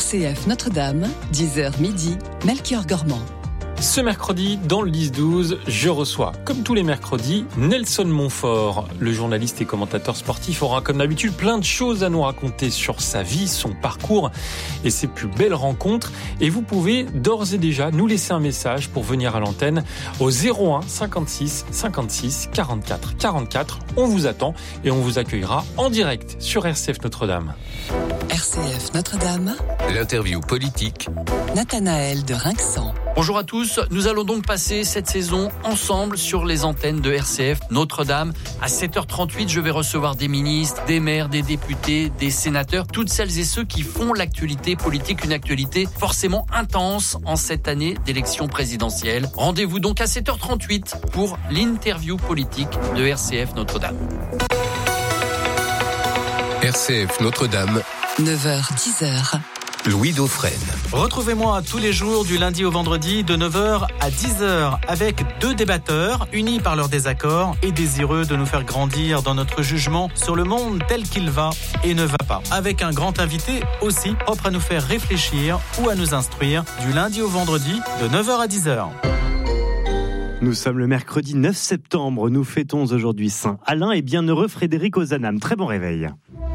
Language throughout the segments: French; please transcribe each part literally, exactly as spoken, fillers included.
C F Notre-Dame, dix heures midi, Melchior Gormand. Ce mercredi, dans le dix douze, je reçois, comme tous les mercredis, Nelson Montfort. Le journaliste et commentateur sportif aura, comme d'habitude, plein de choses à nous raconter sur sa vie, son parcours et ses plus belles rencontres. Et vous pouvez d'ores et déjà nous laisser un message pour venir à l'antenne au zéro un cinquante-six cinquante-six quarante-quatre quarante-quatre. On vous attend et on vous accueillera en direct sur R C F Notre-Dame. R C F Notre-Dame. L'interview politique. Nathanaël de Rinxan. Bonjour à tous, nous allons donc passer cette saison ensemble sur les antennes de R C F Notre-Dame. À sept heures trente-huit, je vais recevoir des ministres, des maires, des députés, des sénateurs, toutes celles et ceux qui font l'actualité politique, une actualité forcément intense en cette année d'élection présidentielle. Rendez-vous donc à sept heures trente-huit pour l'interview politique de R C F Notre-Dame. R C F Notre-Dame, neuf heures dix heures. Louis Dauphren. Retrouvez-moi tous les jours du lundi au vendredi de neuf heures à dix heures avec deux débatteurs unis par leurs désaccords et désireux de nous faire grandir dans notre jugement sur le monde tel qu'il va et ne va pas. Avec un grand invité aussi propre à nous faire réfléchir ou à nous instruire du lundi au vendredi de neuf heures à dix heures. Nous sommes le mercredi neuf septembre. Nous fêtons aujourd'hui Saint Alain et bienheureux Frédéric Ozanam. Très bon réveil.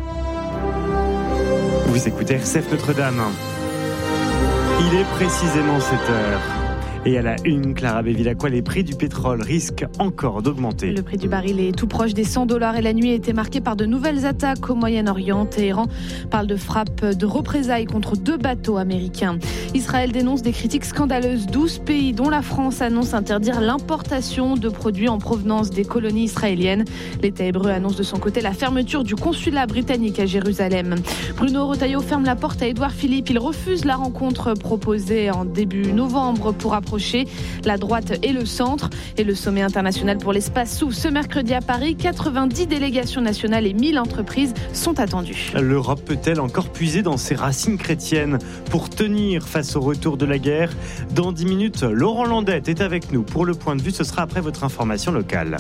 Vous écoutez R C F Notre-Dame. Il est précisément sept heures. Et à la une, Clara Bévilacqua, les prix du pétrole risquent encore d'augmenter. Le prix du baril est tout proche des cent dollars et la nuit a été marquée par de nouvelles attaques au Moyen-Orient. Téhéran parle de frappes de représailles contre deux bateaux américains. Israël dénonce des critiques scandaleuses. douze pays, dont la France, annoncent interdire l'importation de produits en provenance des colonies israéliennes. L'État hébreu annonce de son côté la fermeture du consulat britannique à Jérusalem. Bruno Retailleau ferme la porte à Édouard Philippe. Il refuse la rencontre proposée en début novembre pour approcher la droite et le centre. Et le sommet international pour l'espace s'ouvre ce mercredi à Paris. quatre-vingt-dix délégations nationales et mille entreprises sont attendues. L'Europe peut-elle encore puiser dans ses racines chrétiennes pour tenir face au retour de la guerre ? Dans dix minutes, Laurent Landette est avec nous pour le point de vue. Ce sera après votre information locale.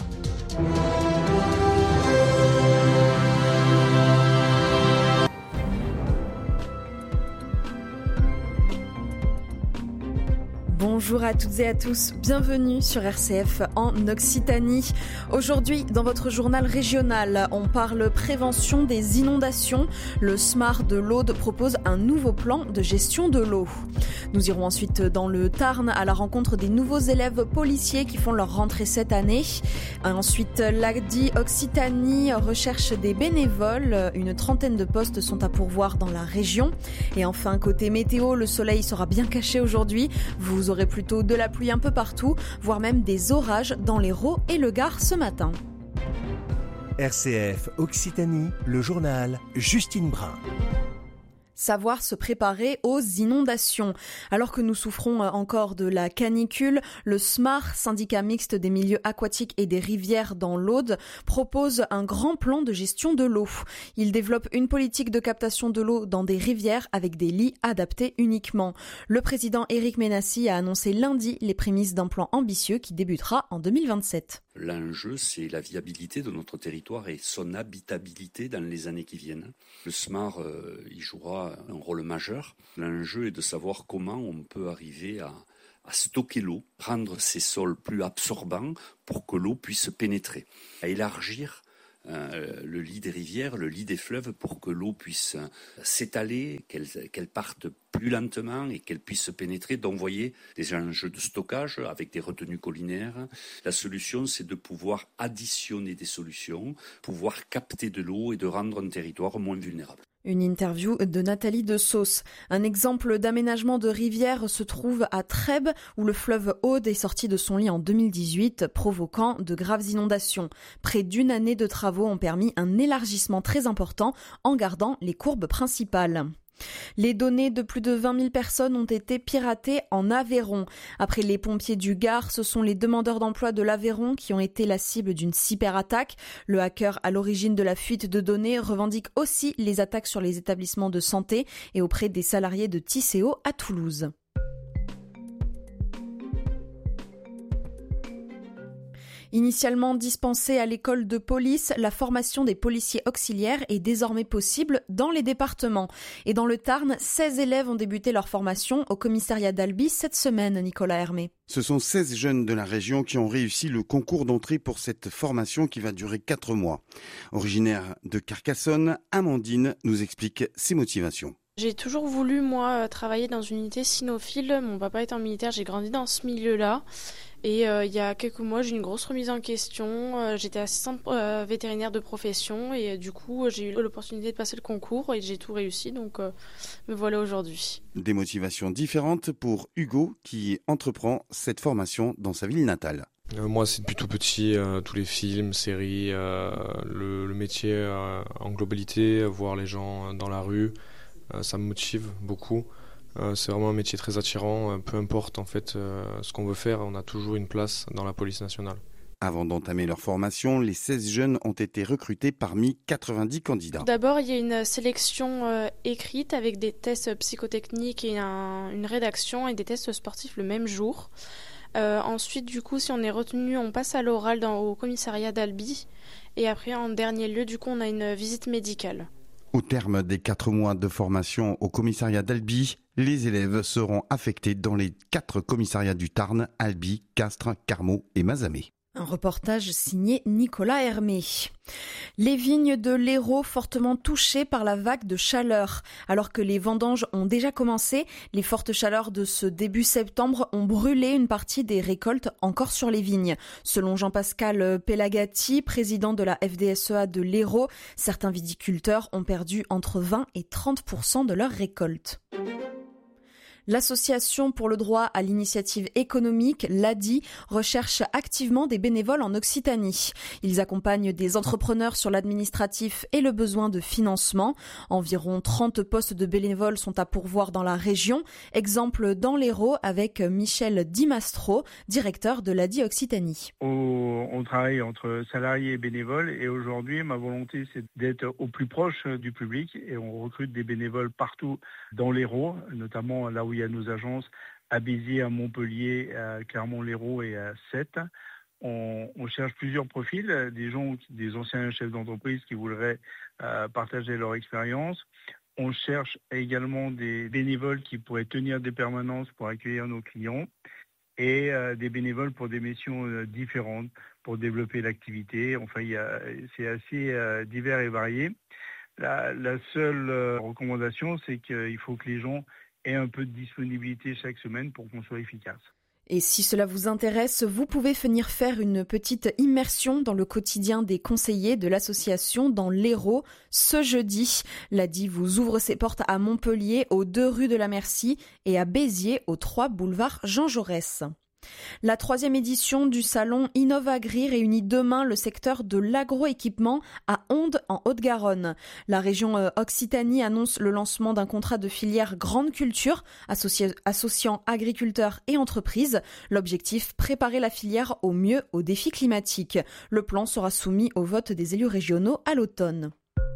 Bonjour à toutes et à tous, bienvenue sur R C F en Occitanie. Aujourd'hui, dans votre journal régional, on parle prévention des inondations. Le SMAR de l'Aude propose un nouveau plan de gestion de l'eau. Nous irons ensuite dans le Tarn à la rencontre des nouveaux élèves policiers qui font leur rentrée cette année. Ensuite, l'A D I Occitanie recherche des bénévoles. Une trentaine de postes sont à pourvoir dans la région. Et enfin, côté météo, le soleil sera bien caché aujourd'hui. Vous aurez plutôt de la pluie un peu partout, voire même des orages dans l'Hérault et le Gard ce matin. R C F Occitanie, le journal Justine Brun. Savoir se préparer aux inondations. Alors que nous souffrons encore de la canicule, le SMAR, syndicat mixte des milieux aquatiques et des rivières dans l'Aude, propose un grand plan de gestion de l'eau. Il développe une politique de captation de l'eau dans des rivières avec des lits adaptés uniquement. Le président Éric Ménassi a annoncé lundi les prémices d'un plan ambitieux qui débutera en deux mille vingt-sept. L'enjeu, c'est la viabilité de notre territoire et son habitabilité dans les années qui viennent. Le SMAR, euh, il jouera un rôle majeur. L'enjeu est de savoir comment on peut arriver à, à stocker l'eau, rendre ces sols plus absorbants pour que l'eau puisse pénétrer, à élargir euh, le lit des rivières, le lit des fleuves pour que l'eau puisse s'étaler, qu'elle, qu'elle parte plus lentement et qu'elle puisse pénétrer. Donc, vous voyez, des enjeux de stockage avec des retenues collinaires. La solution, c'est de pouvoir additionner des solutions, pouvoir capter de l'eau et de rendre un territoire moins vulnérable. Une interview de Nathalie de Sauce. Un exemple d'aménagement de rivière se trouve à Trèbes, où le fleuve Aude est sorti de son lit en deux mille dix-huit, provoquant de graves inondations. Près d'une année de travaux ont permis un élargissement très important en gardant les courbes principales. Les données de plus de vingt mille personnes ont été piratées en Aveyron. Après les pompiers du Gard, ce sont les demandeurs d'emploi de l'Aveyron qui ont été la cible d'une cyberattaque. Le hacker à l'origine de la fuite de données revendique aussi les attaques sur les établissements de santé et auprès des salariés de Tisséo à Toulouse. Initialement dispensée à l'école de police, la formation des policiers auxiliaires est désormais possible dans les départements. Et dans le Tarn, seize élèves ont débuté leur formation au commissariat d'Albi cette semaine, Nicolas Hermé. Ce sont seize jeunes de la région qui ont réussi le concours d'entrée pour cette formation qui va durer quatre mois. Originaire de Carcassonne, Amandine nous explique ses motivations. J'ai toujours voulu, moi, travailler dans une unité cynophile. Mon papa étant militaire, j'ai grandi dans ce milieu-là. Et euh, il y a quelques mois, j'ai eu une grosse remise en question. Euh, j'étais assistante euh, vétérinaire de profession et euh, du coup, j'ai eu l'opportunité de passer le concours et j'ai tout réussi. Donc, euh, me voilà aujourd'hui. Des motivations différentes pour Hugo qui entreprend cette formation dans sa ville natale. Euh, moi, c'est depuis tout petit, euh, tous les films, séries, euh, le, le métier euh, en globalité, voir les gens dans la rue. Ça me motive beaucoup. Euh, c'est vraiment un métier très attirant. Peu importe en fait euh, ce qu'on veut faire, on a toujours une place dans la police nationale. Avant d'entamer leur formation, les seize jeunes ont été recrutés parmi quatre-vingt-dix candidats. D'abord, il y a une sélection euh, écrite avec des tests psychotechniques et un, une rédaction et des tests sportifs le même jour. Euh, ensuite, du coup, si on est retenu, on passe à l'oral dans, au commissariat d'Albi. Et après, en dernier lieu, du coup, on a une visite médicale. Au terme des quatre mois de formation au commissariat d'Albi, les élèves seront affectés dans les quatre commissariats du Tarn, Albi, Castres, Carmaux et Mazamet. Un reportage signé Nicolas Hermé. Les vignes de l'Hérault fortement touchées par la vague de chaleur. Alors que les vendanges ont déjà commencé, les fortes chaleurs de ce début septembre ont brûlé une partie des récoltes encore sur les vignes. Selon Jean-Pascal Pelagatti, président de la F D S E A de l'Hérault, certains viticulteurs ont perdu entre vingt et trente pour cent de leurs récoltes. L'Association pour le droit à l'initiative économique, l'A D I, recherche activement des bénévoles en Occitanie. Ils accompagnent des entrepreneurs sur l'administratif et le besoin de financement. Environ trente postes de bénévoles sont à pourvoir dans la région. Exemple dans l'Hérault avec Michel Dimastro, directeur de l'A D I Occitanie. Au, on travaille entre salariés et bénévoles et aujourd'hui, ma volonté, c'est d'être au plus proche du public et on recrute des bénévoles partout dans l'Hérault, notamment là où il y a nos agences à Béziers, à Montpellier, à Clermont-Lérault et à Sète. On, on cherche plusieurs profils, des gens, des anciens chefs d'entreprise qui voudraient euh, partager leur expérience. On cherche également des bénévoles qui pourraient tenir des permanences pour accueillir nos clients et euh, des bénévoles pour des missions euh, différentes, pour développer l'activité. Enfin, il y a, c'est assez euh, divers et varié. La, la seule euh, recommandation, c'est qu'il faut que les gens aient un peu de disponibilité chaque semaine pour qu'on soit efficace. Et si cela vous intéresse, vous pouvez venir faire une petite immersion dans le quotidien des conseillers de l'association dans l'Hérault ce jeudi. L'A D I vous ouvre ses portes à Montpellier, aux deux rues de la Merci et à Béziers, aux trois boulevard Jean Jaurès. La troisième édition du salon Innovagri réunit demain le secteur de l'agroéquipement à Ondes en Haute-Garonne. La région Occitanie annonce le lancement d'un contrat de filière grande culture associ- associant agriculteurs et entreprises. L'objectif, préparer la filière au mieux aux défis climatiques. Le plan sera soumis au vote des élus régionaux à l'automne.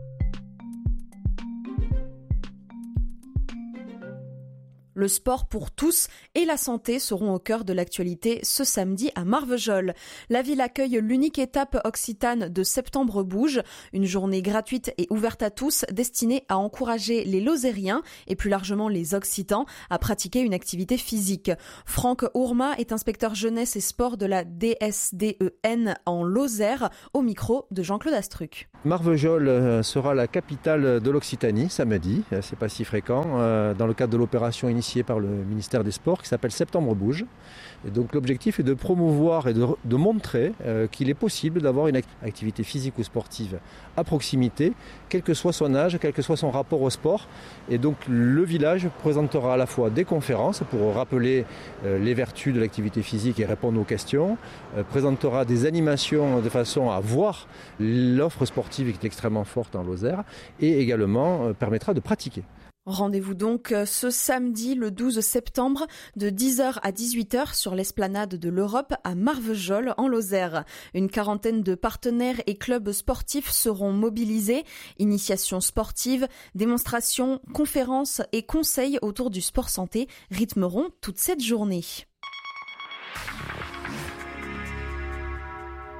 Le sport pour tous et la santé seront au cœur de l'actualité ce samedi à Marvejols. La ville accueille l'unique étape occitane de Septembre Bouge, une journée gratuite et ouverte à tous destinée à encourager les Lozériens et plus largement les Occitans à pratiquer une activité physique. Franck Ourma est inspecteur jeunesse et sport de la D S D E N en Lozère, au micro de Jean-Claude Astruc. Marvejols sera la capitale de l'Occitanie samedi, c'est pas si fréquent, dans le cadre de l'opération initiale par le ministère des Sports qui s'appelle Septembre Bouge. Et donc l'objectif est de promouvoir et de, de montrer euh, qu'il est possible d'avoir une activité physique ou sportive à proximité, quel que soit son âge, quel que soit son rapport au sport. Et donc le village présentera à la fois des conférences pour rappeler euh, les vertus de l'activité physique et répondre aux questions, euh, présentera des animations de façon à voir l'offre sportive qui est extrêmement forte en Lozère et également euh, permettra de pratiquer. Rendez-vous donc ce samedi le douze septembre de dix heures à dix-huit heures sur l'esplanade de l'Europe à Marvejols en Lozère. Une quarantaine de partenaires et clubs sportifs seront mobilisés. Initiations sportives, démonstrations, conférences et conseils autour du sport santé rythmeront toute cette journée.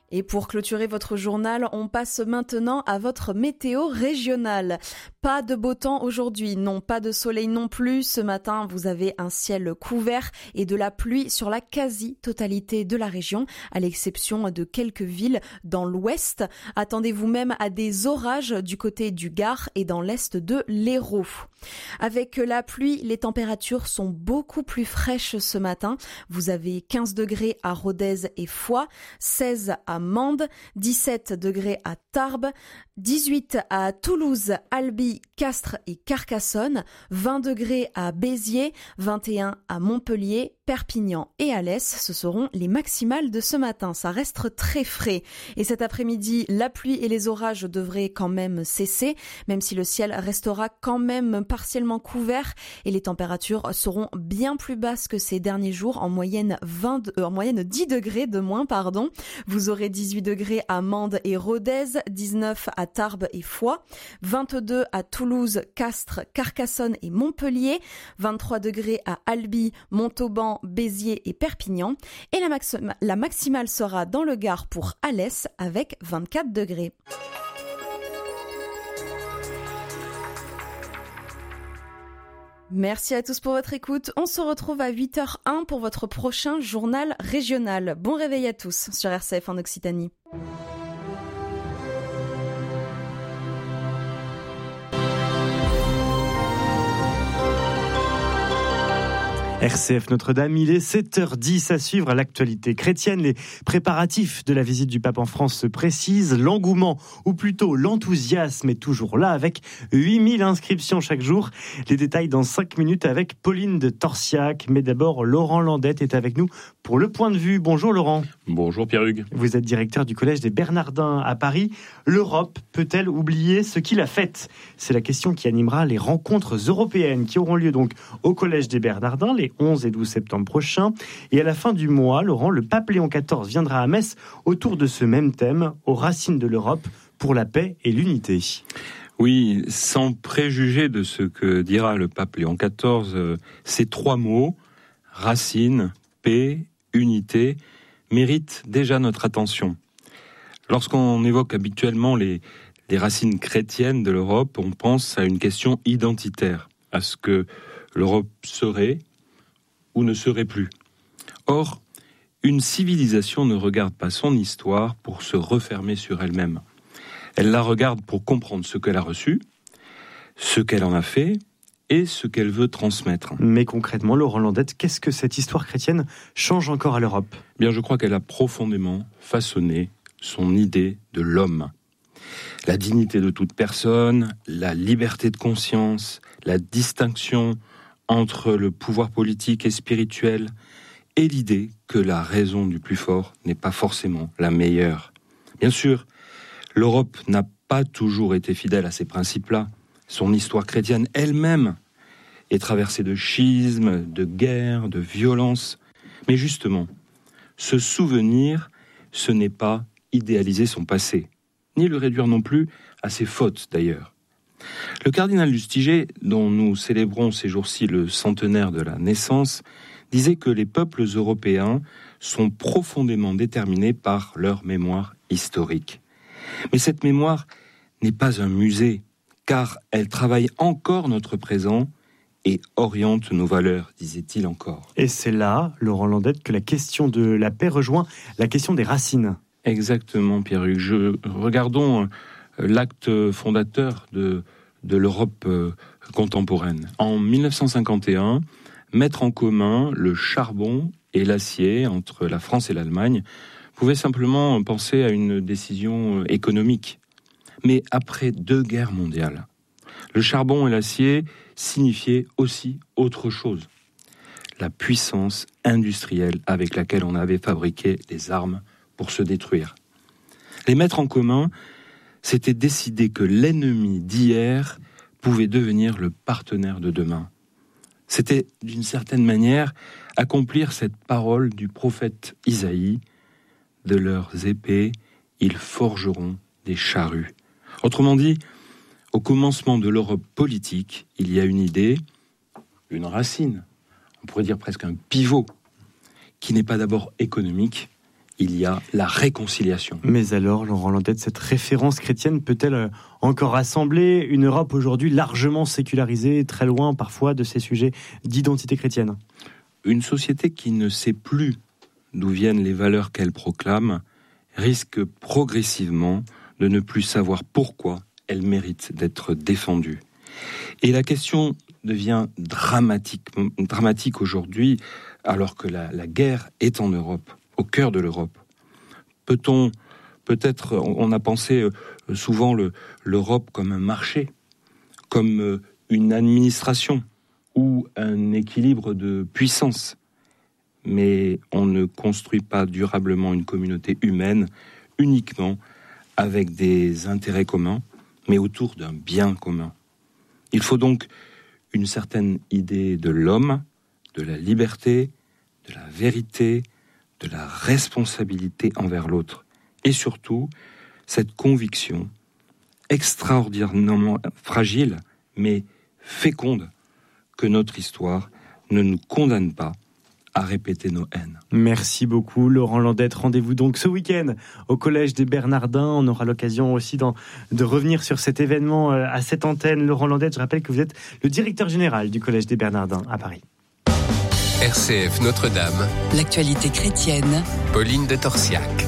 Et pour clôturer votre journal, on passe maintenant à votre météo régionale. Pas de beau temps aujourd'hui, non, pas de soleil non plus. Ce matin, vous avez un ciel couvert et de la pluie sur la quasi-totalité de la région, à l'exception de quelques villes dans l'ouest. Attendez-vous même à des orages du côté du Gard et dans l'est de l'Hérault. Avec la pluie, les températures sont beaucoup plus fraîches ce matin. Vous avez quinze degrés à Rodez et Foix, seize à Mende, dix-sept degrés à Tarbes, dix-huit à Toulouse, Albi, Castres et Carcassonne, vingt degrés à Béziers, vingt et un à Montpellier, Perpignan et Alès. Ce seront les maximales de ce matin. Ça reste très frais. Et cet après-midi, la pluie et les orages devraient quand même cesser, même si le ciel restera quand même partiellement couvert et les températures seront bien plus basses que ces derniers jours, en moyenne vingt, euh, en moyenne dix degrés de moins, pardon. Vous aurez dix-huit degrés à Mende et Rodez, dix-neuf à Tarbes et Foix, vingt-deux à Toulouse, Castres, Carcassonne et Montpellier, vingt-trois degrés à Albi, Montauban, Béziers et Perpignan. Et la, maxim- la maximale sera dans le Gard pour Alès avec vingt-quatre degrés. Merci à tous pour votre écoute. On se retrouve à huit heures un pour votre prochain journal régional. Bon réveil à tous sur R C F en Occitanie. R C F Notre-Dame, il est sept heures dix à suivre à l'actualité chrétienne. Les préparatifs de la visite du pape en France se précisent. L'engouement, ou plutôt l'enthousiasme, est toujours là avec huit mille inscriptions chaque jour. Les détails dans cinq minutes avec Pauline de Torsiac. Mais d'abord, Laurent Landette est avec nous pour le point de vue. Bonjour Laurent. Bonjour Pierre-Hugues. Vous êtes directeur du Collège des Bernardins à Paris. L'Europe peut-elle oublier ce qu'il a fait ? C'est la question qui animera les rencontres européennes qui auront lieu donc au Collège des Bernardins les onze et douze septembre prochains. Et à la fin du mois, Laurent, le pape Léon quatorze viendra à Metz autour de ce même thème, aux racines de l'Europe, pour la paix et l'unité. Oui, sans préjuger de ce que dira le pape Léon quatorze, euh, ces trois mots, racines, paix, unité, méritent déjà notre attention. Lorsqu'on évoque habituellement les, les racines chrétiennes de l'Europe, on pense à une question identitaire, à ce que l'Europe serait ou ne serait plus. Or, une civilisation ne regarde pas son histoire pour se refermer sur elle-même. Elle la regarde pour comprendre ce qu'elle a reçu, ce qu'elle en a fait et ce qu'elle veut transmettre. Mais concrètement, Laurent Landette, qu'est-ce que cette histoire chrétienne change encore à l'Europe ? Bien, je crois qu'elle a profondément façonné son idée de l'homme. La dignité de toute personne, la liberté de conscience, la distinction entre le pouvoir politique et spirituel, et l'idée que la raison du plus fort n'est pas forcément la meilleure. Bien sûr, l'Europe n'a pas toujours été fidèle à ces principes-là. Son histoire chrétienne elle-même est traversée de schismes, de guerres, de violences. Mais justement, se souvenir, ce n'est pas idéaliser son passé, ni le réduire non plus à ses fautes d'ailleurs. Le cardinal Lustiger, dont nous célébrons ces jours-ci le centenaire de la naissance, disait que les peuples européens sont profondément déterminés par leur mémoire historique. Mais cette mémoire n'est pas un musée, car elle travaille encore notre présent et oriente nos valeurs, disait-il encore. Et c'est là, Laurent Landette, que la question de la paix rejoint la question des racines. Exactement, Pierre-Hugues. Je, regardons l'acte fondateur de, de l'Europe euh, contemporaine. En dix-neuf cent cinquante et un, mettre en commun le charbon et l'acier entre la France et l'Allemagne pouvait simplement penser à une décision économique. Mais après deux guerres mondiales, le charbon et l'acier signifiaient aussi autre chose. La puissance industrielle avec laquelle on avait fabriqué les armes pour se détruire. Les mettre en commun, c'était décider que l'ennemi d'hier pouvait devenir le partenaire de demain. C'était, d'une certaine manière, accomplir cette parole du prophète Isaïe. De leurs épées, ils forgeront des charrues. Autrement dit, au commencement de l'Europe politique, il y a une idée, une racine, on pourrait dire presque un pivot, qui n'est pas d'abord économique, il y a la réconciliation. Mais alors, Laurent Landette, cette référence chrétienne peut-elle encore rassembler une Europe aujourd'hui largement sécularisée, très loin parfois de ces sujets d'identité chrétienne ? Une société qui ne sait plus d'où viennent les valeurs qu'elle proclame risque progressivement de ne plus savoir pourquoi elle mérite d'être défendue. Et la question devient dramatique, dramatique aujourd'hui, alors que la, la guerre est en Europe, au cœur de l'Europe. Peut-on, peut-être, on a pensé souvent le, l'Europe comme un marché, comme une administration ou un équilibre de puissance. Mais on ne construit pas durablement une communauté humaine uniquement avec des intérêts communs, mais autour d'un bien commun. Il faut donc une certaine idée de l'homme, de la liberté, de la vérité, de la responsabilité envers l'autre. Et surtout, cette conviction extraordinairement fragile, mais féconde, que notre histoire ne nous condamne pas à répéter nos haines. Merci beaucoup Laurent Landette. Rendez-vous donc ce week-end au Collège des Bernardins. On aura l'occasion aussi d'en, de revenir sur cet événement à cette antenne. Laurent Landette, je rappelle que vous êtes le directeur général du Collège des Bernardins à Paris. R C F Notre-Dame. L'actualité chrétienne. Pauline de Torsiac.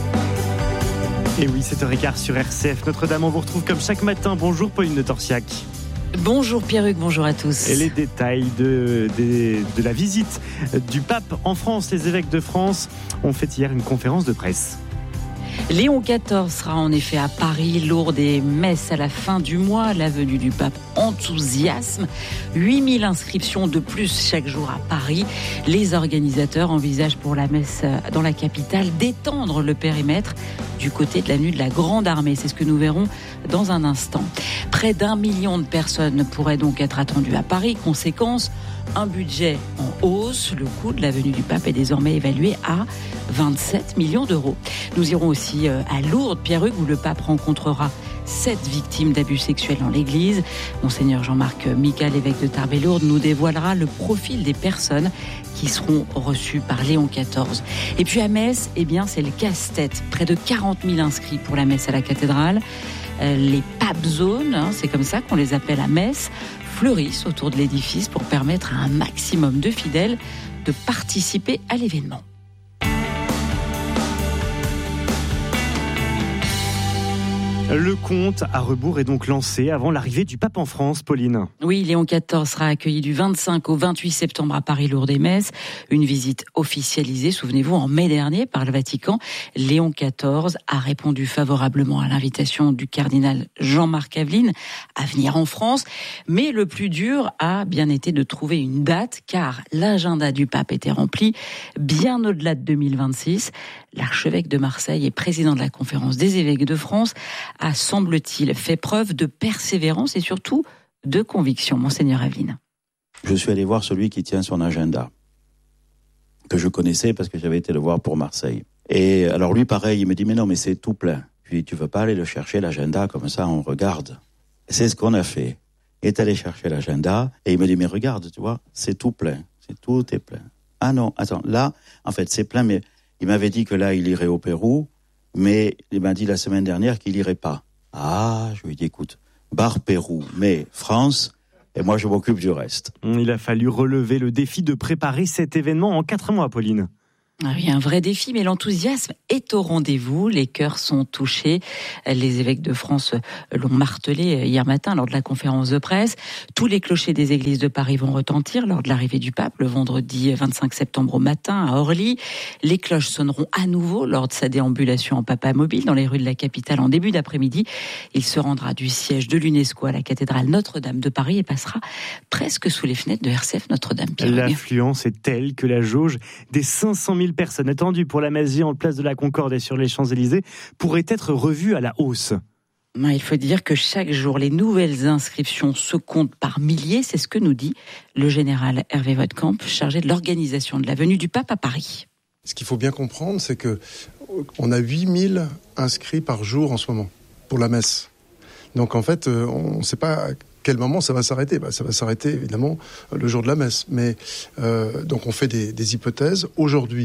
Et oui, sept heures quinze sur R C F Notre-Dame. On vous retrouve comme chaque matin. Bonjour Pauline de Torsiac. Bonjour Pierruc, bonjour à tous. Et les détails de, de, de la visite du pape en France. Les évêques de France ont fait hier une conférence de presse. Léon quatorze sera en effet à Paris, Lourdes et Metz à la fin du mois. La venue du pape enthousiasme. huit mille inscriptions de plus chaque jour à Paris. Les organisateurs envisagent pour la messe dans la capitale d'étendre le périmètre du côté de l'avenue de la Grande Armée. C'est ce que nous verrons dans un instant. Près d'un million de personnes pourraient donc être attendues à Paris. Conséquence, un budget en hausse. Le coût de la venue du pape est désormais évalué à vingt-sept millions d'euros. Nous irons aussi à Lourdes, Pierruc, où le pape rencontrera sept victimes d'abus sexuels dans l'église. Monseigneur Jean-Marc Mical, évêque de Tarbes-et-Lourdes, nous dévoilera le profil des personnes qui seront reçues par Léon quatorze. Et puis à Metz, eh bien, c'est le casse-tête. Près de quarante mille inscrits pour la messe à la cathédrale. Les pape zones, hein, c'est comme ça qu'on les appelle à Metz, fleurissent autour de l'édifice pour permettre à un maximum de fidèles de participer à l'événement. Le compte à rebours est donc lancé avant l'arrivée du pape en France, Pauline. Oui, Léon quatorze sera accueilli du vingt-cinq au vingt-huit septembre à Paris, Lourdes et Metz. Une visite officialisée, souvenez-vous, en mai dernier par le Vatican. Léon quatorze a répondu favorablement à l'invitation du cardinal Jean-Marc Aveline à venir en France. Mais le plus dur a bien été de trouver une date, car l'agenda du pape était rempli bien au-delà de deux mille vingt-six. L'archevêque de Marseille et président de la Conférence des évêques de France a, semble-t-il, fait preuve de persévérance et surtout de conviction. Monseigneur Aveline. Je suis allé voir celui qui tient son agenda, que je connaissais parce que j'avais été le voir pour Marseille. Et alors lui, pareil, il me dit, mais non, mais c'est tout plein. Je lui dis, tu veux pas aller le chercher, l'agenda, comme ça on regarde. C'est ce qu'on a fait. Il est allé chercher l'agenda et il me dit, mais regarde, tu vois, c'est tout plein. C'est tout est plein. Ah non, attends, là, en fait, c'est plein, mais il m'avait dit que là, il irait au Pérou, mais il m'a dit la semaine dernière qu'il irait pas. Ah, je lui ai dit, écoute, bar Pérou, mais France, et moi je m'occupe du reste. Il a fallu relever le défi de préparer cet événement en quatre mois, Pauline. Oui, un vrai défi, mais l'enthousiasme est au rendez-vous. Les cœurs sont touchés. Les évêques de France l'ont martelé hier matin lors de la conférence de presse. Tous les clochers des églises de Paris vont retentir lors de l'arrivée du pape le vendredi vingt-cinq septembre au matin à Orly. Les cloches sonneront à nouveau lors de sa déambulation en papa mobile dans les rues de la capitale en début d'après-midi. Il se rendra du siège de l'UNESCO à la cathédrale Notre-Dame de Paris et passera presque sous les fenêtres de R C F Notre-Dame. L'affluence est telle que la jauge des cinq cent mille personnes attendues pour la messe géante place de la Concorde et sur les Champs-Élysées pourrait être revue à la hausse. Il faut dire que chaque jour, les nouvelles inscriptions se comptent par milliers. C'est ce que nous dit le général Hervé Voetkamp, chargé de l'organisation de la venue du pape à Paris. Ce qu'il faut bien comprendre, c'est que on a huit mille inscrits par jour en ce moment pour la messe. Donc en fait, on ne sait pas à quel moment ça va s'arrêter. Bah, ça va s'arrêter évidemment le jour de la messe. Mais euh, donc on fait des, des hypothèses. Aujourd'hui,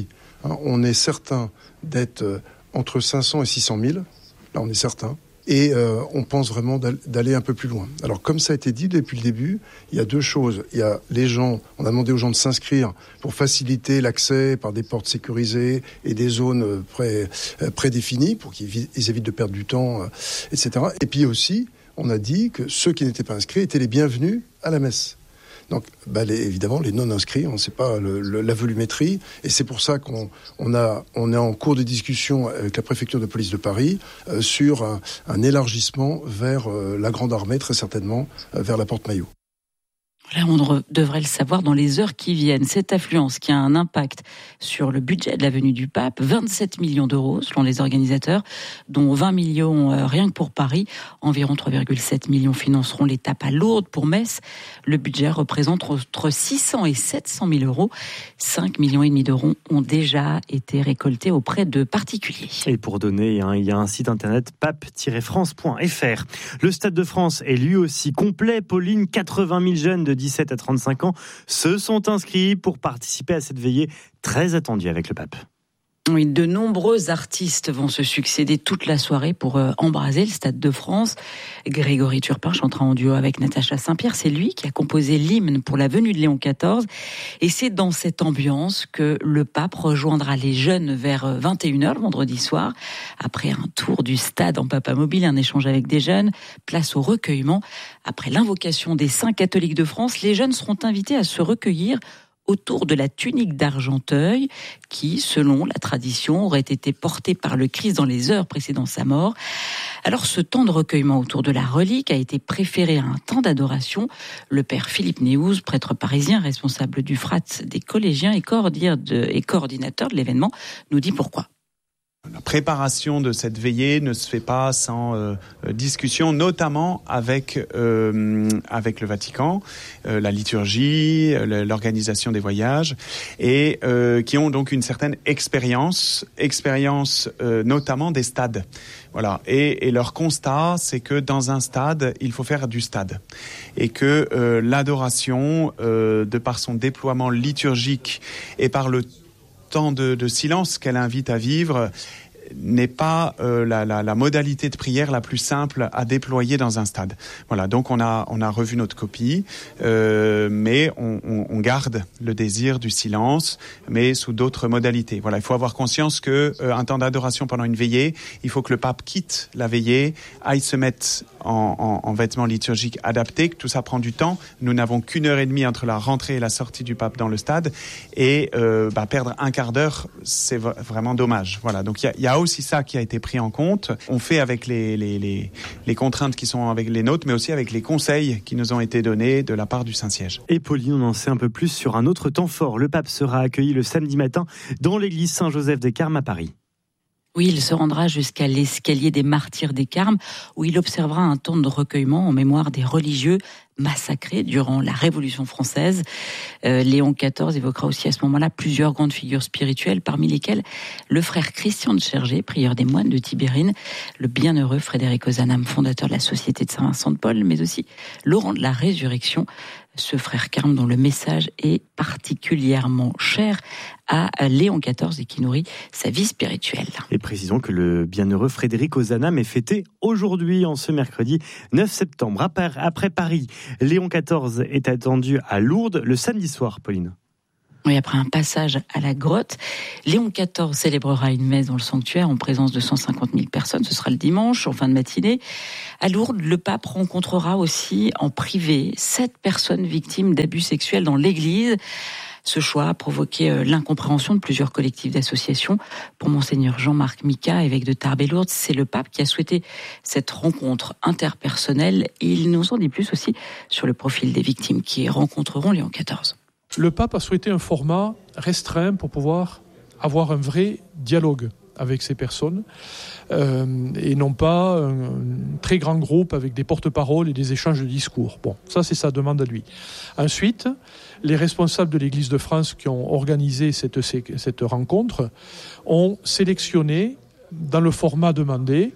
Hein, on est certain d'être euh, entre cinq cents et six cent mille. Là, on est certain. Et euh, on pense vraiment d'aller un peu plus loin. Alors, comme ça a été dit depuis le début, il y a deux choses. Il y a les gens, on a demandé aux gens de s'inscrire pour faciliter l'accès par des portes sécurisées et des zones pré, prédéfinies pour qu'ils évitent de perdre du temps, et cetera. Et puis aussi, on a dit que ceux qui n'étaient pas inscrits étaient les bienvenus à la messe. Donc, bah, les, évidemment, les non-inscrits, on ne sait pas le, le, la volumétrie. Et c'est pour ça qu'on on a, on est en cours de discussion avec la préfecture de police de Paris euh, sur un, un élargissement vers euh, la Grande Armée, très certainement, euh, vers la Porte Maillot. Là, on devrait le savoir dans les heures qui viennent. Cette affluence qui a un impact sur le budget de l'avenue du Pape, vingt-sept millions d'euros selon les organisateurs, dont vingt millions euh, rien que pour Paris. Environ trois virgule sept millions financeront l'étape à Lourdes pour Metz. Le budget représente entre six cents et sept cent mille euros. cinq millions et demi d'euros ont déjà été récoltés auprès de particuliers. Et pour donner, hein, il y a un site internet pape tiret france point f r. Le Stade de France est lui aussi complet. Pauline, quatre-vingt mille jeunes de dix-sept à trente-cinq ans se sont inscrits pour participer à cette veillée très attendue avec le pape. Oui, de nombreux artistes vont se succéder toute la soirée pour euh, embraser le Stade de France. Grégory Turpin chantera en duo avec Natacha Saint-Pierre. C'est lui qui a composé l'hymne pour la venue de Léon quatorze. Et c'est dans cette ambiance que le pape rejoindra les jeunes vers vingt et une heures le vendredi soir. Après un tour du stade en papa mobile, un échange avec des jeunes, place au recueillement. Après l'invocation des saints catholiques de France, les jeunes seront invités à se recueillir autour de la tunique d'Argenteuil qui, selon la tradition, aurait été portée par le Christ dans les heures précédant sa mort. Alors ce temps de recueillement autour de la relique a été préféré à un temps d'adoration. Le père Philippe Néouz, prêtre parisien responsable du F R A T des collégiens et coordinateur de l'événement, nous dit pourquoi. La préparation de cette veillée ne se fait pas sans euh, discussion, notamment avec euh, avec le Vatican, euh, la liturgie, l'organisation des voyages, et euh, qui ont donc une certaine expérience, expérience euh, notamment des stades. Voilà. Et, et leur constat, c'est que dans un stade, il faut faire du stade, et que euh, l'adoration, euh, de par son déploiement liturgique et par le temps de, de silence qu'elle invite à vivre, n'est pas euh, la, la, la modalité de prière la plus simple à déployer dans un stade. Voilà, donc on a on a revu notre copie, euh, mais on, on, on garde le désir du silence, mais sous d'autres modalités. Voilà, il faut avoir conscience que euh, un temps d'adoration pendant une veillée, il faut que le pape quitte la veillée, aille se mettre en, en, en vêtements liturgiques adaptés, que tout ça prend du temps. Nous n'avons qu'une heure et demie entre la rentrée et la sortie du pape dans le stade, et euh, bah, perdre un quart d'heure, c'est v- vraiment dommage. Voilà, donc il y a, y a aussi ça qui a été pris en compte. On fait avec les, les, les, les contraintes qui sont avec les nôtres, mais aussi avec les conseils qui nous ont été donnés de la part du Saint-Siège. Et Pauline, on en sait un peu plus sur un autre temps fort. Le pape sera accueilli le samedi matin dans l'église Saint-Joseph des Carmes à Paris. Oui, il se rendra jusqu'à l'escalier des martyrs des Carmes, où il observera un temps de recueillement en mémoire des religieux massacrés durant la Révolution française. Euh, Léon quatorze évoquera aussi à ce moment-là plusieurs grandes figures spirituelles, parmi lesquelles le frère Christian de Chergé, prieur des moines de Tibérine, le bienheureux Frédéric Ozanam, fondateur de la Société de Saint-Vincent-de-Paul, mais aussi Laurent de la Résurrection, ce frère carme dont le message est particulièrement cher à Léon quatorze et qui nourrit sa vie spirituelle. Et précisons que le bienheureux Frédéric Ozanam est fêté aujourd'hui, en ce mercredi neuf septembre. Après Paris, Léon quatorze est attendu à Lourdes le samedi soir, Pauline. Oui, après un passage à la grotte, Léon quatorze célébrera une messe dans le sanctuaire en présence de cent cinquante mille personnes. Ce sera le dimanche, en fin de matinée. À Lourdes, le pape rencontrera aussi en privé sept personnes victimes d'abus sexuels dans l'église. Ce choix a provoqué l'incompréhension de plusieurs collectifs d'associations. Pour Monseigneur Jean-Marc Mica, évêque de Tarbes et Lourdes, c'est le pape qui a souhaité cette rencontre interpersonnelle. Et il nous en dit plus aussi sur le profil des victimes qui rencontreront Léon quatorze. Le pape a souhaité un format restreint pour pouvoir avoir un vrai dialogue avec ces personnes euh, et non pas un, un très grand groupe avec des porte-paroles et des échanges de discours. Bon, ça c'est sa demande à lui. Ensuite, les responsables de l'Église de France qui ont organisé cette, cette rencontre ont sélectionné dans le format demandé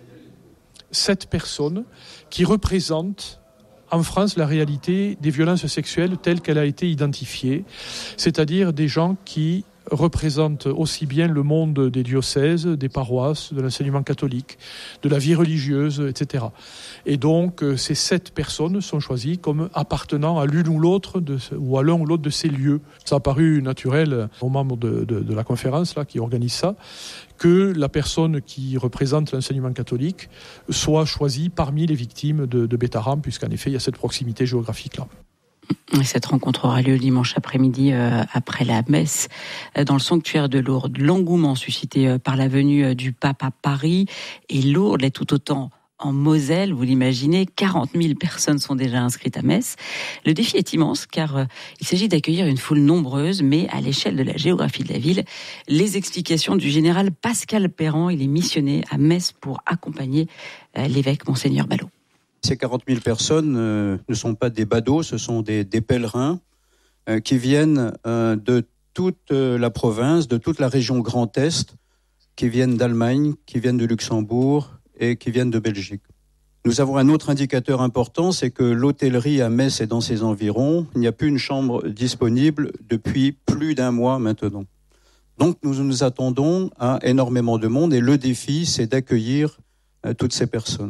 sept personnes qui représentent en France la réalité des violences sexuelles telle qu'elle a été identifiée, c'est-à-dire des gens qui représente aussi bien le monde des diocèses, des paroisses, de l'enseignement catholique, de la vie religieuse, et cetera. Et donc, ces sept personnes sont choisies comme appartenant à l'une ou l'autre de, ou à l'un ou l'autre de ces lieux. Ça a paru naturel aux membres de, de, de la conférence là, qui organise ça, que la personne qui représente l'enseignement catholique soit choisie parmi les victimes de, de Beth-Aram, puisqu'en effet, il y a cette proximité géographique-là. Cette rencontre aura lieu dimanche après-midi euh, après la messe euh, dans le sanctuaire de Lourdes. L'engouement suscité euh, par la venue euh, du pape à Paris et Lourdes l'est tout autant en Moselle, vous l'imaginez, quarante mille personnes sont déjà inscrites à Metz. Le défi est immense car euh, il s'agit d'accueillir une foule nombreuse, mais à l'échelle de la géographie de la ville. Les explications du général Pascal Perran, il est missionné à Metz pour accompagner euh, l'évêque Monseigneur Ballot. Ces quarante mille personnes euh, ne sont pas des badauds, ce sont des, des pèlerins euh, qui viennent euh, de toute euh, la province, de toute la région Grand Est, qui viennent d'Allemagne, qui viennent de Luxembourg et qui viennent de Belgique. Nous avons un autre indicateur important, c'est que l'hôtellerie à Metz et dans ses environs, il n'y a plus une chambre disponible depuis plus d'un mois maintenant. Donc nous nous attendons à énormément de monde et le défi, c'est d'accueillir euh, toutes ces personnes.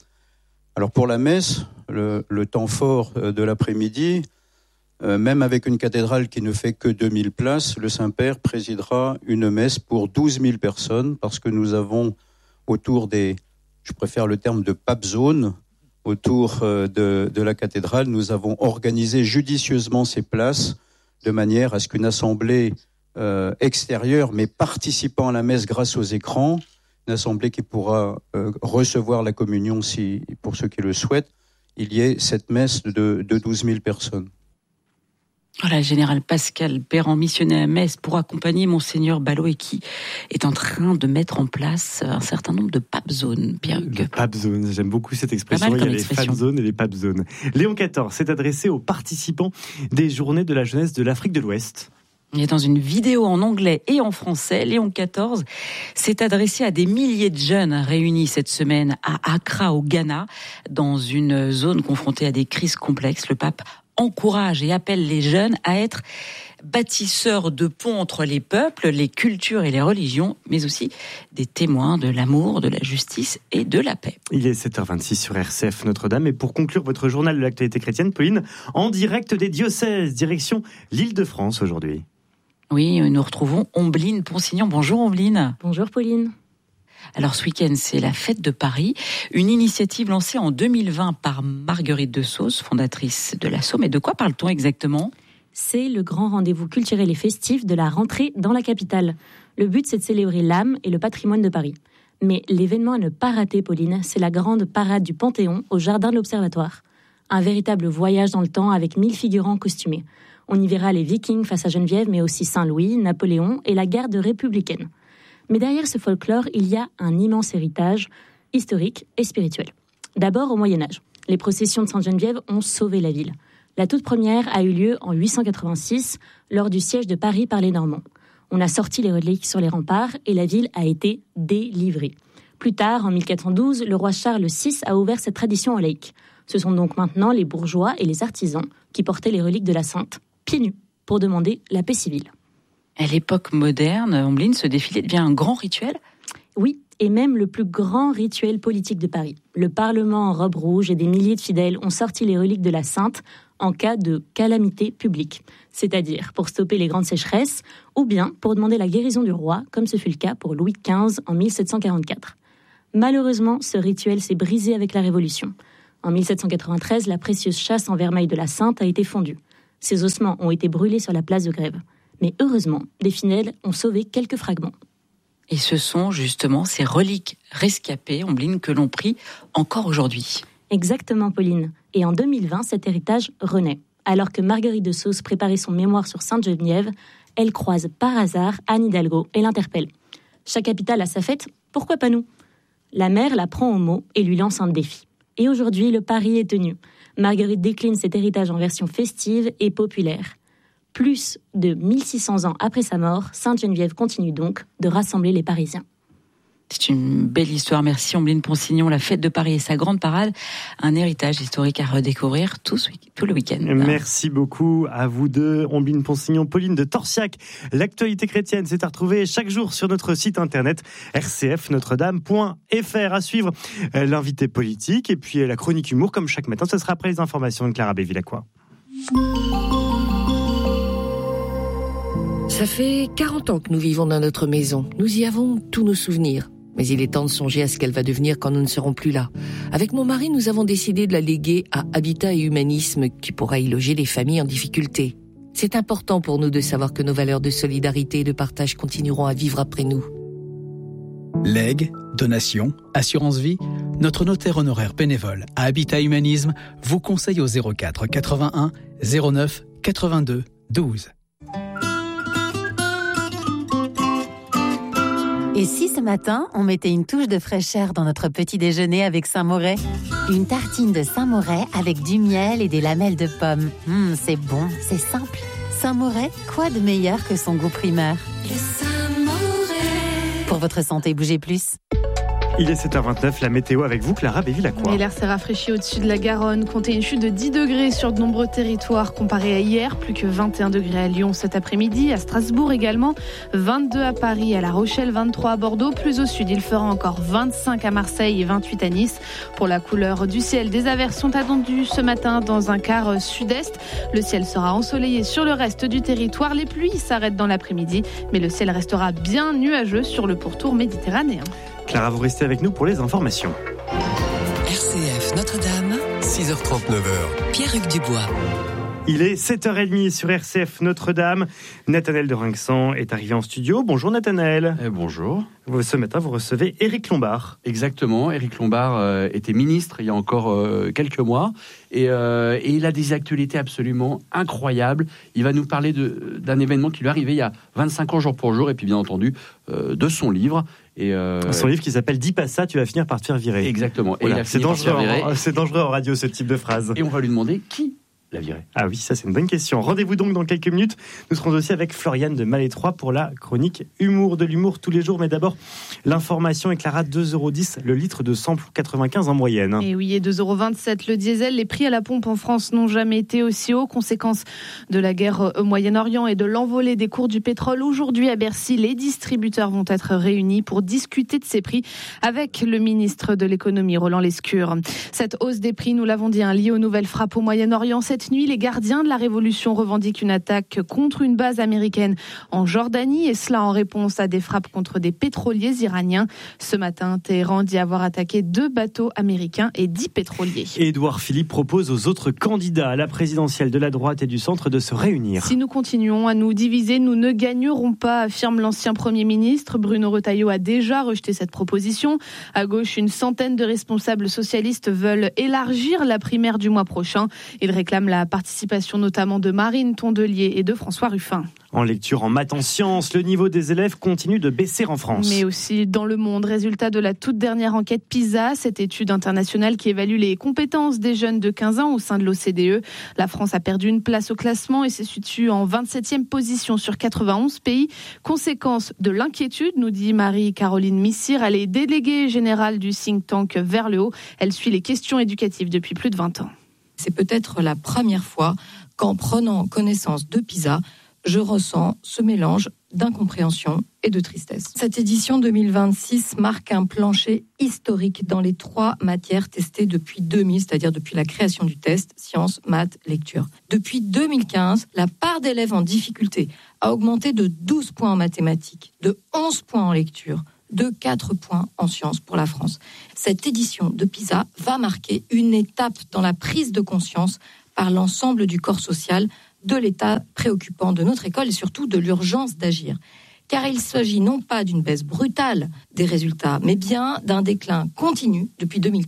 Alors pour la messe, le, le temps fort de l'après-midi, euh, même avec une cathédrale qui ne fait que deux mille places, le Saint-Père présidera une messe pour douze mille personnes parce que nous avons autour des, je préfère le terme de pape zone, autour euh, de, de la cathédrale, nous avons organisé judicieusement ces places de manière à ce qu'une assemblée euh, extérieure, mais participant à la messe grâce aux écrans, une assemblée qui pourra euh, recevoir la communion si, pour ceux qui le souhaitent, il y ait cette messe de, de douze mille personnes. Voilà, le général Pascal Perran, missionné à Metz pour accompagner Monseigneur Ballot et qui est en train de mettre en place un certain nombre de pape zones. Pierre Le pape zone, j'aime beaucoup cette expression. Il y a les fan zones et les pape zones. Léon quatorze s'est adressé aux participants des Journées de la jeunesse de l'Afrique de l'Ouest. Et dans une vidéo en anglais et en français, Léon quatorze s'est adressé à des milliers de jeunes réunis cette semaine à Accra, au Ghana, dans une zone confrontée à des crises complexes. Le pape encourage et appelle les jeunes à être bâtisseurs de ponts entre les peuples, les cultures et les religions, mais aussi des témoins de l'amour, de la justice et de la paix. Il est sept heures vingt-six sur R C F Notre-Dame. Et pour conclure votre journal de l'actualité chrétienne, Pauline, en direct des diocèses, direction l'Île-de-France aujourd'hui. Oui, nous retrouvons Ombline Ponsignon. Bonjour Ombline. Bonjour Pauline. Alors ce week-end, c'est la fête de Paris, une initiative lancée en deux mille vingt par Marguerite de Sauce, fondatrice de l'Asso. Mais de quoi parle-t-on exactement ? C'est le grand rendez-vous culturel et festif de la rentrée dans la capitale. Le but, c'est de célébrer l'âme et le patrimoine de Paris. Mais l'événement à ne pas rater, Pauline, c'est la grande parade du Panthéon au jardin de l'Observatoire. Un véritable voyage dans le temps avec mille figurants costumés. On y verra les Vikings face à Geneviève, mais aussi Saint-Louis, Napoléon et la garde républicaine. Mais derrière ce folklore, il y a un immense héritage historique et spirituel. D'abord au Moyen-Âge. Les processions de Sainte-Geneviève ont sauvé la ville. La toute première a eu lieu en huit cent quatre-vingt-six, lors du siège de Paris par les Normands. On a sorti les reliques sur les remparts et la ville a été délivrée. Plus tard, en mille quatre cent douze, le roi Charles six a ouvert cette tradition aux laïcs. Ce sont donc maintenant les bourgeois et les artisans qui portaient les reliques de la Sainte, pieds nus, pour demander la paix civile. À l'époque moderne, Ombline, ce défilé devient un grand rituel ? Oui, et même le plus grand rituel politique de Paris. Le Parlement en robe rouge et des milliers de fidèles ont sorti les reliques de la Sainte en cas de calamité publique, c'est-à-dire pour stopper les grandes sécheresses ou bien pour demander la guérison du roi, comme ce fut le cas pour Louis quinze en mille sept cent quarante-quatre. Malheureusement, ce rituel s'est brisé avec la Révolution. En mille sept cent quatre-vingt-treize, la précieuse châsse en vermeil de la Sainte a été fondue. Ses ossements ont été brûlés sur la place de Grève. Mais heureusement, des fidèles ont sauvé quelques fragments. Et ce sont justement ces reliques rescapées, Ombline, que l'on prie encore aujourd'hui. Exactement, Pauline. Et en deux mille vingt, cet héritage renaît. Alors que Marguerite de Sauce préparait son mémoire sur Sainte-Geneviève, elle croise par hasard Anne Hidalgo et l'interpelle. Chaque capitale a sa fête, pourquoi pas nous ? La mère la prend au mot et lui lance un défi. Et aujourd'hui, le pari est tenu. Marguerite décline cet héritage en version festive et populaire. Plus de mille six cents ans après sa mort, Sainte-Geneviève continue donc de rassembler les Parisiens. C'est une belle histoire. Merci Ombline Ponsignon. La fête de Paris et sa grande parade, un héritage historique à redécouvrir tout, ce, tout le week-end. Merci beaucoup à vous deux, Ombline Ponsignon, Pauline de Torsiac. L'actualité chrétienne, c'est à retrouver chaque jour sur notre site internet r c f notre dame point f r. À suivre l'invité politique et puis la chronique humour comme chaque matin. Ce sera après les informations de Clara Bévilacqua. Ça fait quarante ans que nous vivons dans notre maison. Nous y avons tous nos souvenirs. Mais il est temps de songer à ce qu'elle va devenir quand nous ne serons plus là. Avec mon mari, nous avons décidé de la léguer à Habitat et Humanisme, qui pourra y loger les familles en difficulté. C'est important pour nous de savoir que nos valeurs de solidarité et de partage continueront à vivre après nous. Legs, donations, assurance vie, notre notaire honoraire bénévole à Habitat Humanisme vous conseille au zéro quatre quatre-vingt-un zéro neuf quatre-vingt-deux douze. Et si ce matin, on mettait une touche de fraîcheur dans notre petit déjeuner avec Saint-Moret ? Une tartine de Saint-Moret avec du miel et des lamelles de pommes. Mmh, c'est bon, c'est simple. Saint-Moret, quoi de meilleur que son goût primaire ? Le Saint-Moret. Pour votre santé, bougez plus. Il est sept heures vingt-neuf, la météo avec vous, Clara Bévilacqua. Et l'air s'est rafraîchi au-dessus de la Garonne. Comptez une chute de dix degrés sur de nombreux territoires comparé à hier. Plus que vingt et un degrés à Lyon cet après-midi, à Strasbourg également. vingt-deux à Paris, à La Rochelle, vingt-trois à Bordeaux. Plus au sud, il fera encore vingt-cinq à Marseille et vingt-huit à Nice. Pour la couleur du ciel, des averses sont attendues ce matin dans un quart sud-est. Le ciel sera ensoleillé sur le reste du territoire. Les pluies s'arrêtent dans l'après-midi, mais le ciel restera bien nuageux sur le pourtour méditerranéen. Clara, vous restez avec nous pour les informations. R C F Notre-Dame, six heures trente-neuf. Pierre-Hugues Dubois. Il est sept heures trente sur R C F Notre-Dame. Nathanaël de Rinxan est arrivé en studio. Bonjour Nathanaël. Eh, bonjour. Ce matin, vous recevez Éric Lombard. Exactement. Éric Lombard euh, était ministre il y a encore euh, quelques mois. Et, euh, et il a des actualités absolument incroyables. Il va nous parler de, d'un événement qui lui est arrivé il y a vingt-cinq ans jour pour jour. Et puis bien entendu, euh, de son livre. Et euh... Son livre qui s'appelle « Dis pas ça, tu vas finir par te faire virer ». Exactement. Voilà, et il a c'est, dangereux en, c'est dangereux en radio, ce type de phrase. Et on va lui demander qui l'a viré. Ah oui, ça c'est une bonne question. Rendez-vous donc dans quelques minutes. Nous serons aussi avec Floriane de Malétroit pour la chronique Humour, de l'humour tous les jours. Mais d'abord, l'information est Clara, deux euros dix le litre de samplon quatre-vingt-quinze en moyenne. Et oui, et deux euros vingt-sept le diesel. Les prix à la pompe en France n'ont jamais été aussi hauts. Conséquence de la guerre au Moyen-Orient et de l'envolée des cours du pétrole. Aujourd'hui à Bercy, les distributeurs vont être réunis pour discuter de ces prix avec le ministre de l'économie, Roland Lescure. Cette hausse des prix, nous l'avons dit, hein, liée aux nouvelles frappes au Moyen-Orient. Cette nuit, les gardiens de la Révolution revendiquent une attaque contre une base américaine en Jordanie, et cela en réponse à des frappes contre des pétroliers iraniens. Ce matin, Téhéran dit avoir attaqué deux bateaux américains et dix pétroliers. Édouard Philippe propose aux autres candidats à la présidentielle de la droite et du centre de se réunir. Si nous continuons à nous diviser, nous ne gagnerons pas, affirme l'ancien Premier ministre. Bruno Retailleau a déjà rejeté cette proposition. À gauche, une centaine de responsables socialistes veulent élargir la primaire du mois prochain. Ils réclament la participation notamment de Marine Tondelier et de François Ruffin. En lecture, en maths, en sciences, le niveau des élèves continue de baisser en France. Mais aussi dans le monde. Résultat de la toute dernière enquête PISA, cette étude internationale qui évalue les compétences des jeunes de quinze ans au sein de l'O C D E. La France a perdu une place au classement et se situe en vingt-septième position sur quatre-vingt-onze pays. Conséquence de l'inquiétude, nous dit Marie-Caroline Missire. Elle est déléguée générale du think tank Vers le Haut. Elle suit les questions éducatives depuis plus de vingt ans. C'est peut-être la première fois qu'en prenant connaissance de PISA, je ressens ce mélange d'incompréhension et de tristesse. Cette édition deux mille vingt-six marque un plancher historique dans les trois matières testées depuis deux mille, c'est-à-dire depuis la création du test, sciences, maths, lecture. Depuis deux mille quinze, la part d'élèves en difficulté a augmenté de douze points en mathématiques, de onze points en lecture, de quatre points en sciences pour la France. Cette édition de PISA va marquer une étape dans la prise de conscience par l'ensemble du corps social de l'état préoccupant de notre école et surtout de l'urgence d'agir. Car il s'agit non pas d'une baisse brutale des résultats, mais bien d'un déclin continu depuis deux mille quinze.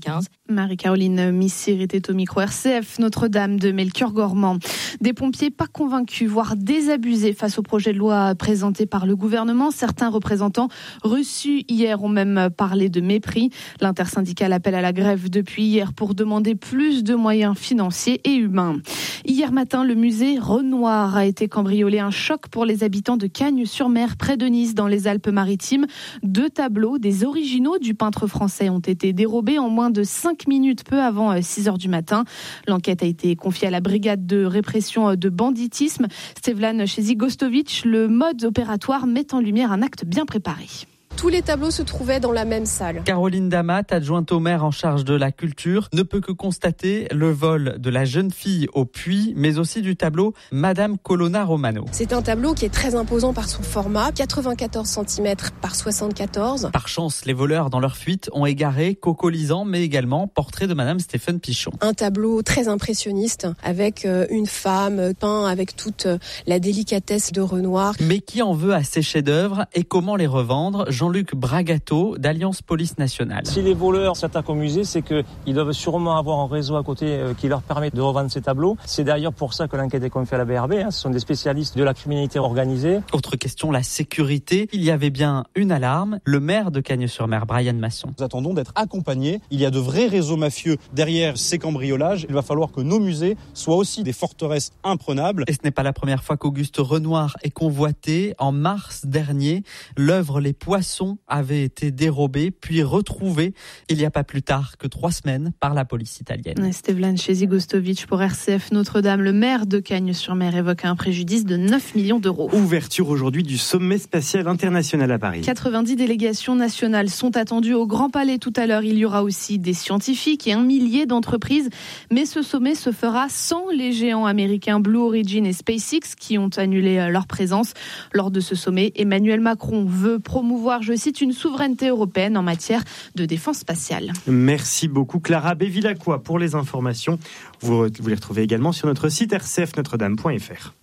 Marie-Caroline Missire était au micro R C F Notre-Dame de Melchior Gormand. Des pompiers pas convaincus, voire désabusés face au projet de loi présenté par le gouvernement. Certains représentants reçus hier ont même parlé de mépris. L'intersyndicale appelle à la grève depuis hier pour demander plus de moyens financiers et humains. Hier matin, le musée Renoir a été cambriolé. Un choc pour les habitants de Cagnes-sur-Mer, près de Nice, dans les Alpes-Maritimes. Deux tableaux, des originaux du peintre français, ont été dérobés en moins de cinq minutes, peu avant six heures du matin. L'enquête a été confiée à la brigade de répression de banditisme. Stevlan Chezi-Gostovic, le mode opératoire met en lumière un acte bien préparé. Tous les tableaux se trouvaient dans la même salle. Caroline Damat, adjointe au maire en charge de la culture, ne peut que constater le vol de la jeune fille au puits, mais aussi du tableau Madame Colonna Romano. C'est un tableau qui est très imposant par son format, quatre-vingt-quatorze centimètres par soixante-quatorze. Par chance, les voleurs dans leur fuite ont égaré Coco Lisan, mais également portrait de Madame Stéphane Pichon. Un tableau très impressionniste, avec une femme peinte avec toute la délicatesse de Renoir. Mais qui en veut à ces chefs-d'œuvre et comment les revendre? Jean-Luc Bragato d'Alliance Police Nationale. Si les voleurs s'attaquent au musée, c'est qu'ils doivent sûrement avoir un réseau à côté qui leur permet de revendre ces tableaux. C'est d'ailleurs pour ça que l'enquête est confiée à la B R B. Hein. Ce sont des spécialistes de la criminalité organisée. Autre question, la sécurité. Il y avait bien une alarme. Le maire de Cagnes-sur-Mer, Brian Masson. Nous attendons d'être accompagnés. Il y a de vrais réseaux mafieux derrière ces cambriolages. Il va falloir que nos musées soient aussi des forteresses imprenables. Et ce n'est pas la première fois qu'Auguste Renoir est convoité. En mars dernier, l'œuvre Les Poissons avait été dérobée puis retrouvée il n'y a pas plus tard que trois semaines par la police italienne. Stevlan Chezi-Gostovic pour R C F Notre-Dame. Le maire de Cagnes-sur-Mer évoque un préjudice de neuf millions d'euros. Ouverture aujourd'hui du sommet spatial international à Paris. quatre-vingt-dix délégations nationales sont attendues au Grand Palais tout à l'heure. Il y aura aussi des scientifiques et un millier d'entreprises. Mais ce sommet se fera sans les géants américains Blue Origin et SpaceX qui ont annulé leur présence. Lors de ce sommet, Emmanuel Macron veut promouvoir, je cite, une souveraineté européenne en matière de défense spatiale. Merci beaucoup Clara Bévilacqua pour les informations. Vous, vous les retrouvez également sur notre site r c f notre dame point f r.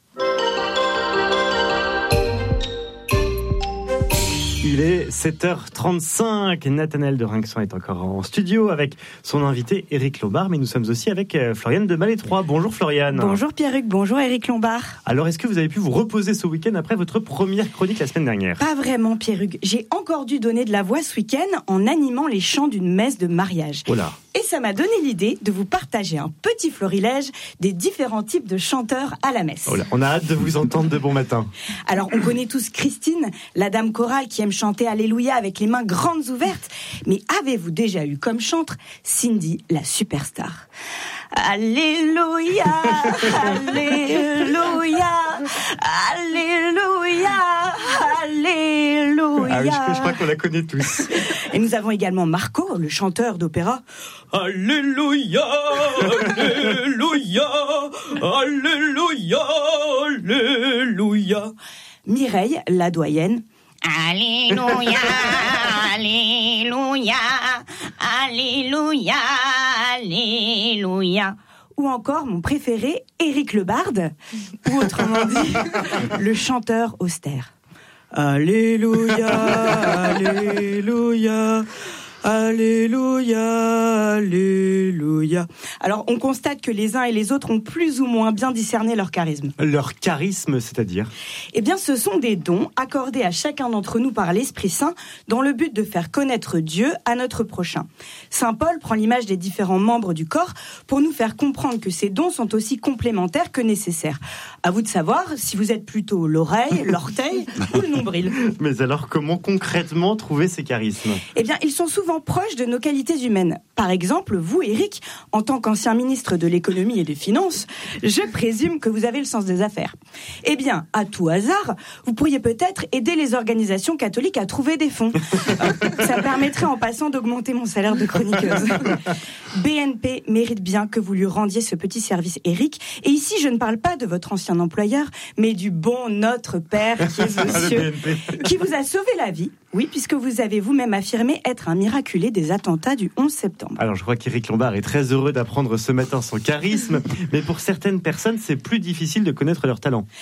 Il est sept heures trente-cinq. Nathanaël de Rinxon est encore en studio avec son invité Éric Lombard, mais nous sommes aussi avec Floriane de Malétroit. Bonjour Floriane. Bonjour Pierruc, bonjour Éric Lombard. Alors, est-ce que vous avez pu vous reposer ce week-end après votre première chronique la semaine dernière? Pas vraiment Pierruc. J'ai encore dû donner de la voix ce week-end en animant les chants d'une messe de mariage. Oh là. Et ça m'a donné l'idée de vous partager un petit florilège des différents types de chanteurs à la messe. Oh là, on a hâte de vous entendre de bon matin. Alors, on connaît tous Christine, la dame chorale qui aime chanter Alléluia avec les mains grandes ouvertes. Mais avez-vous déjà eu comme chantre Cindy, la superstar? Alléluia, Alléluia, Alléluia, Alléluia. Ah oui, je, je crois qu'on la connaît tous. Et nous avons également Marco, le chanteur d'opéra. Alléluia, Alléluia, Alléluia, Alléluia. Mireille, la doyenne. Alléluia, Alléluia, Alléluia, Alléluia. Ou encore mon préféré, Éric Le Barde, ou autrement dit, le chanteur austère. Alléluia, Alléluia, Alléluia, Alléluia. Alors, on constate que les uns et les autres ont plus ou moins bien discerné leur charisme. Leur charisme, c'est-à-dire? Eh bien, ce sont des dons accordés à chacun d'entre nous par l'Esprit Saint dans le but de faire connaître Dieu à notre prochain. Saint Paul prend l'image des différents membres du corps pour nous faire comprendre que ces dons sont aussi complémentaires que nécessaires. À vous de savoir si vous êtes plutôt l'oreille, l'orteil ou le nombril. Mais alors, comment concrètement trouver ces charismes? Eh bien, ils sont souvent proche de nos qualités humaines. Par exemple, vous, Éric, en tant qu'ancien ministre de l'économie et des finances, je présume que vous avez le sens des affaires. Eh bien, à tout hasard, vous pourriez peut-être aider les organisations catholiques à trouver des fonds. Ça permettrait en passant d'augmenter mon salaire de chroniqueuse. B N P mérite bien que vous lui rendiez ce petit service, Éric. Et ici, je ne parle pas de votre ancien employeur, mais du bon Notre Père qui est aux cieux, qui vous a sauvé la vie. Oui, puisque vous avez vous-même affirmé être un miraculé des attentats du onze septembre. Alors, je crois qu'Éric Lombard est très heureux d'apprendre ce matin son charisme, mais pour certaines personnes, c'est plus difficile de connaître leur talent.